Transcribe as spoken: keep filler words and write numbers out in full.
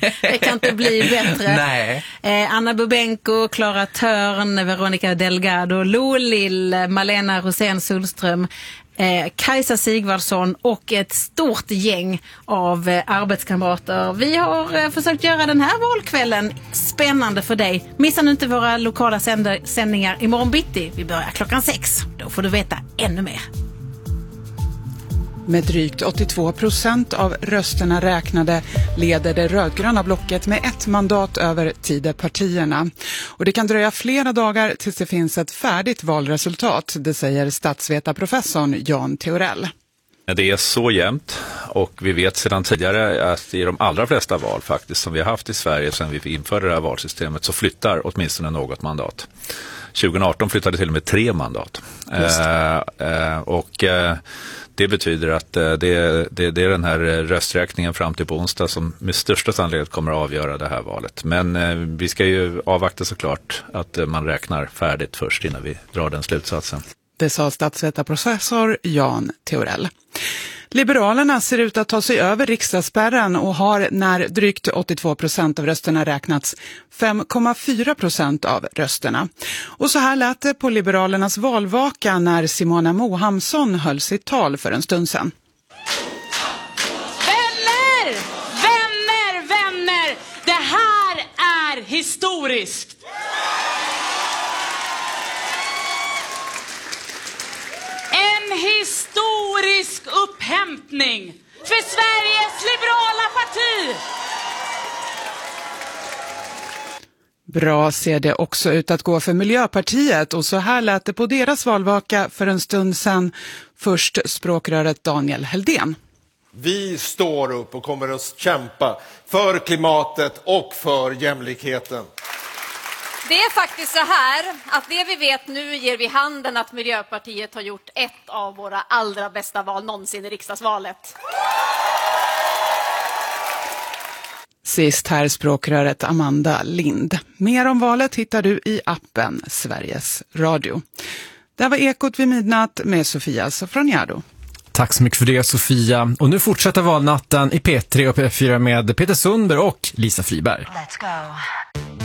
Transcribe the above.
Det kan inte bli bättre. Nej. Eh, Anna Bubenko, Clara Törn, Veronica Delgado, Lo Lill, Malena Rosén Sullström, Eh, Kajsa Sigvardsson och ett stort gäng av eh, arbetskamrater. Vi har eh, försökt göra den här valkvällen spännande för dig. Missa nu inte våra lokala sänd- sändningar imorgon bitti. Vi börjar klockan sex. Då får du veta ännu mer. Med drygt åttiotvå procent av rösterna räknade leder det rödgröna blocket med ett mandat över Tidöpartierna. Och det kan dröja flera dagar tills det finns ett färdigt valresultat, det säger statsvetarprofessorn Jan Theorell. Det är så jämnt, och vi vet sedan tidigare att i de allra flesta val faktiskt som vi har haft i Sverige sedan vi införde det här valsystemet så flyttar åtminstone något mandat. tjugo arton flyttade till och med tre mandat. Eh, eh, och eh, det betyder att eh, det, det, det är den här rösträkningen fram till på onsdag som med största sannolikhet kommer att avgöra det här valet. Men eh, vi ska ju avvakta såklart att eh, man räknar färdigt först innan vi drar den slutsatsen. Det sa statsvetarprofessor Jan Theorell. Liberalerna ser ut att ta sig över riksdagsspärren och har när drygt åttiotvå procent av rösterna räknats fem komma fyra procent av rösterna. Och så här lät det på Liberalernas valvaka när Simona Mohamsson höll sitt tal för en stund sedan. Vänner! Vänner! Vänner! Det här är historiskt! En historisk upphämtning för Sveriges liberala parti. Bra ser det också ut att gå för Miljöpartiet, och så här lät det på deras valvaka för en stund sedan. Först språkröret Daniel Heldén. Vi står upp och kommer att kämpa för klimatet och för jämlikheten. Det är faktiskt så här att det vi vet nu ger vi handen att Miljöpartiet har gjort ett av våra allra bästa val någonsin i riksdagsvalet. Sist här språkröret Amanda Lind. Mer om valet hittar du i appen Sveriges Radio. Det var Ekot vid midnatt med Sofia Sofroniado. Tack så mycket för det, Sofia. Och nu fortsätter valnatten i P tre och P fyra med Peter Sundberg och Lisa Friberg. Let's go.